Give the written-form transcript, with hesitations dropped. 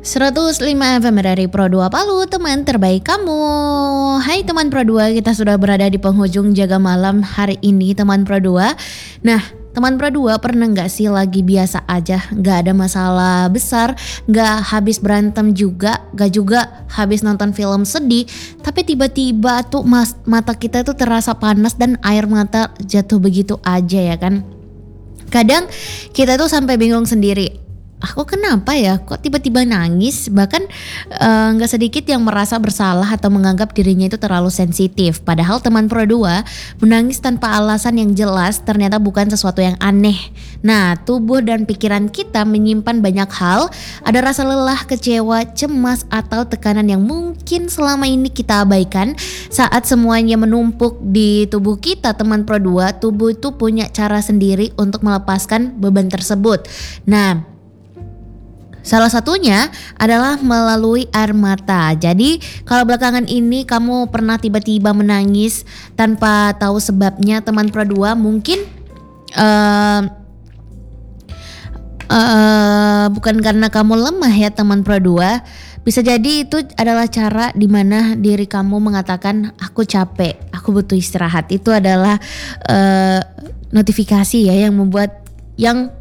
105 FM dari Pro 2 Palu, teman terbaik kamu. Hai teman Pro 2, kita sudah berada di penghujung jaga malam hari ini teman Pro 2. Nah, teman Pro 2 pernah gak sih lagi biasa aja, gak ada masalah besar, gak habis berantem juga, gak juga habis nonton film sedih, tapi tiba-tiba tuh mata kita tuh terasa panas dan air mata jatuh begitu aja ya kan. Kadang kita tuh sampai bingung sendiri. Aku kenapa ya kok tiba-tiba nangis, bahkan gak sedikit yang merasa bersalah atau menganggap dirinya itu terlalu sensitif. Padahal teman Pro 2 menangis tanpa alasan yang jelas ternyata bukan sesuatu yang aneh. Nah, tubuh dan pikiran kita menyimpan banyak hal, ada rasa lelah, kecewa, cemas atau tekanan yang mungkin selama ini kita abaikan. Saat semuanya menumpuk di tubuh kita teman Pro 2, tubuh itu punya cara sendiri untuk melepaskan beban tersebut. Nah, salah satunya adalah melalui air mata. Jadi kalau belakangan ini kamu pernah tiba-tiba menangis tanpa tahu sebabnya teman Pro 2, mungkin bukan karena kamu lemah ya teman Pro 2. Bisa jadi itu adalah cara dimana diri kamu mengatakan aku capek, aku butuh istirahat. Itu adalah notifikasi ya yang